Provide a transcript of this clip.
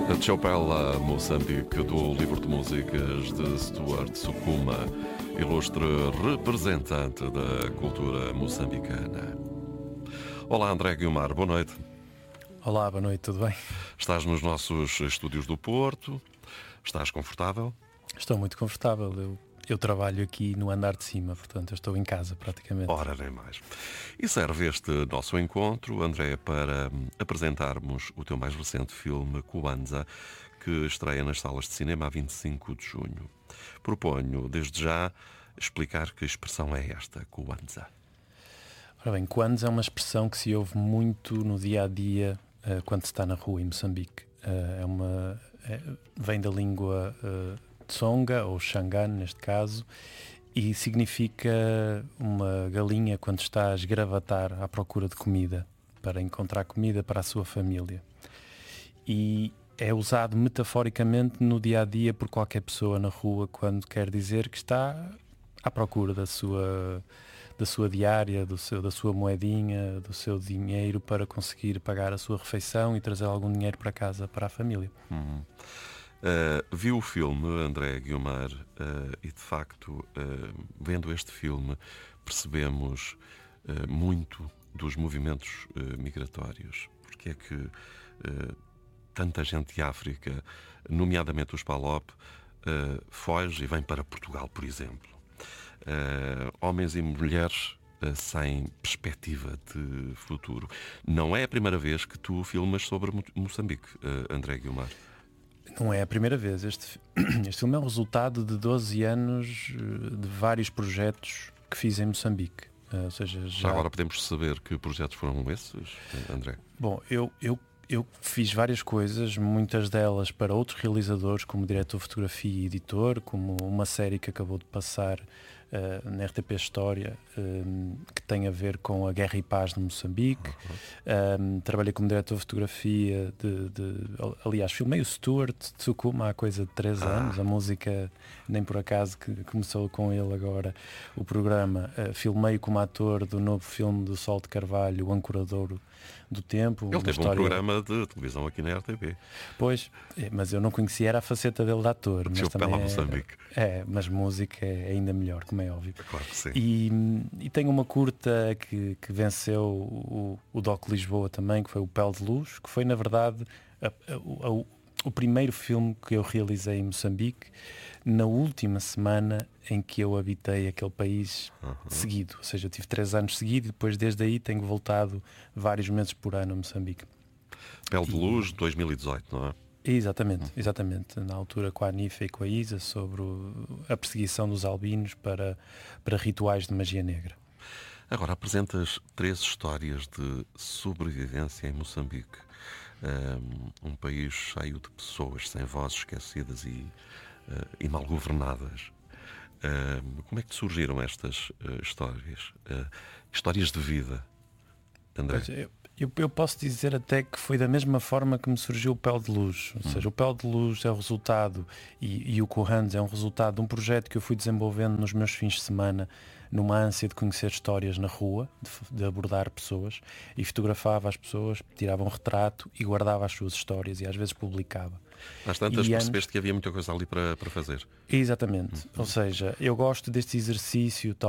A Chopela Moçambique, do livro de músicas de Stuart Sukuma, ilustre representante da cultura moçambicana. Olá, André Guiomar, boa noite. Olá, boa noite, tudo bem? Estás nos nossos estúdios do Porto, estás confortável? Estou muito confortável, eu trabalho aqui no andar de cima, portanto eu estou em casa praticamente. Ora, nem mais. E serve este nosso encontro, André, para apresentarmos o teu mais recente filme, Kwanza, que estreia nas salas de cinema a 25 de junho. Proponho, desde já, explicar que expressão é esta, Kwanza. Ora bem, Kwanza é uma expressão que se ouve muito no dia-a-dia quando se está na rua em Moçambique. Vem da língua Tsonga, ou Xangan neste caso, e significa uma galinha quando está a esgravatar à procura de comida, para encontrar comida para a sua família. E é usado metaforicamente no dia-a-dia por qualquer pessoa na rua quando quer dizer que está à procura da sua diária, da sua moedinha, do seu dinheiro para conseguir pagar a sua refeição e trazer algum dinheiro para casa, para a família. Viu o filme, André Guiomar, e de facto, vendo este filme, percebemos muito dos movimentos migratórios. Porque é que tanta gente de África, nomeadamente os PALOP, foge e vem para Portugal, por exemplo. Homens e mulheres sem perspectiva de futuro. Não é a primeira vez que tu filmas sobre Moçambique, André Guiomar. Não é a primeira vez. Este filme é o resultado de 12 anos de vários projetos que fiz em Moçambique. Ou seja, já agora podemos saber que projetos foram esses, André? Bom, eu fiz várias coisas, muitas delas para outros realizadores, como diretor de fotografia e editor, como uma série que acabou de passar na RTP História, que tem a ver com a guerra e paz de Moçambique. Trabalhei como diretor de fotografia, aliás, filmei o Stuart Sukuma há coisa de 3 anos, a música nem por acaso que começou com ele agora, o programa. Filmei como ator do novo filme do Sol de Carvalho, O Ancoradouro do Tempo. Ele teve um programa de televisão aqui na RTP. Pois, mas eu não conhecia, era a faceta dele de ator. Mas também Moçambique. Mas música é ainda melhor, como é óbvio. Claro que sim. E tenho uma curta que venceu o DOC Lisboa também, que foi o Pele de Luz, que foi na verdade o primeiro filme que eu realizei em Moçambique, na última semana em que eu habitei aquele país seguido. Ou seja, eu tive 3 anos seguidos e depois desde aí tenho voltado vários meses por ano a Moçambique. Pele de Luz, 2018, não é? Exatamente. Na altura com a Anifa e com a Isa, sobre a perseguição dos albinos para rituais de magia negra. Agora, apresentas 3 histórias de sobrevivência em Moçambique. Um país cheio de pessoas sem vozes, esquecidas e mal governadas. Como é que surgiram estas histórias? Histórias de vida, André? Pois, eu posso dizer até que foi da mesma forma que me surgiu o Pele de Luz. Ou seja, o Pele de Luz é o resultado, e o Corrans é um resultado de um projeto que eu fui desenvolvendo nos meus fins de semana, numa ânsia de conhecer histórias na rua, de abordar pessoas, e fotografava as pessoas, tirava um retrato e guardava as suas histórias e às vezes publicava. Às tantas percebeste que havia muita coisa ali para fazer. Exatamente. Ou seja, eu gosto deste exercício